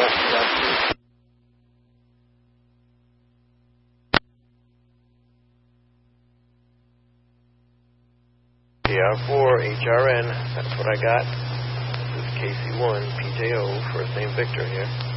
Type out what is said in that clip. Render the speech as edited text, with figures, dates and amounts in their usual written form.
PR4 HRN, that's what I got. This is KC1 PJO, first name Victor here.